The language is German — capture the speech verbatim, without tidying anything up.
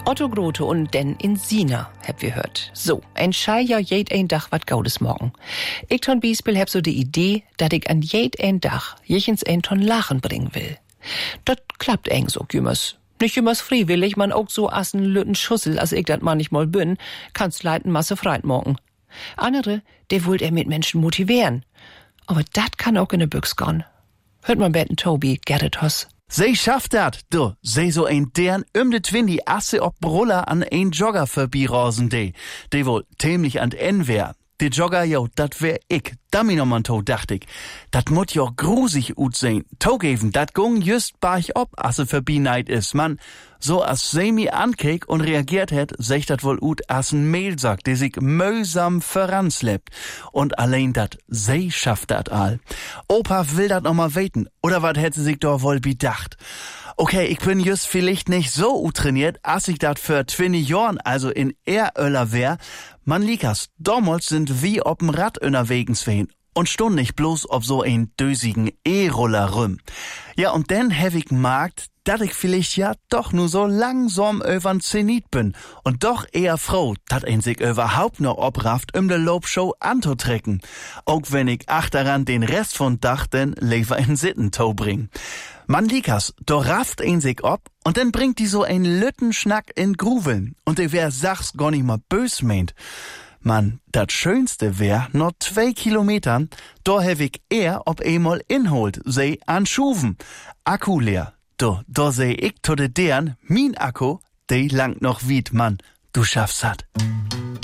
Otto Grote und Den in Sina, hab wir hört. So, ein Schei ja jed ein Dach wat gaudes morgen. Ich ton Biespel hab so die Idee, dat ich an jed ein Dach jechens ein ton Lachen bringen will. Dat klappt eng so, Jümmers. Nicht jümmers freiwillig, man auch so assen lütten Schussel, als ich dat manchmal bin, kannst leiten Masse freit morgen. Andere, der wollt er mit Menschen motivieren. Aber dat kann auch in ne Büchs gehen. Hört man betten Tobi, Gerrit Hoss. Sie schafft dat, du. Sie so ein deren um de Twindi Asse ob Bruller an ein Jogger vorbeirosen de. De wohl tämlich an en wär. De Jogger, jo, dat wär ich. Dammi noch mal to, dacht ich. Dat mut jo grusig ut sein. Togeven, dat gung just barch ob, asse vorbeineit is, man. So as sie mi ankek und reagiert het, sech dat wohl ut as n Mehlsack, der sich mühsam voranslebt. Und allein dat, sie schafft dat all. Opa will dat noch mal weten. Oder wat hätte sich doch wohl bedacht? Okay, ich bin just vielleicht nicht so utrainiert, als ich dat für zwanzig Jahren, also in Eröller wär. Man likas, damals sind wie ob'n Rad unterwegs wehen. Und stund nicht bloß ob so ein dösigen E-Roller rüm. Ja, und dann hab ich gemerkt, dass ich vielleicht ja doch nur so langsam übern Zenit bin. Und doch eher froh, dass ein sich überhaupt noch obrafft, um de Lobshow anzutrecken. Auch wenn ich achteran den Rest von Dach denn lieber in Sittentau bring. Man likas, do rafft ein sich ob und dann bringt die so ein Lüttenschnack in Gruveln. Und der wär sachs gar nicht mal bös meint. Man, dat Schönste wär, noch zwei Kilometern, da hab ich eher ob einmal inholt, sei an Schuven. Akku leer. Do, da seh ich to de deren, min Akku, de langt noch wied, Mann. Du schaffst hat.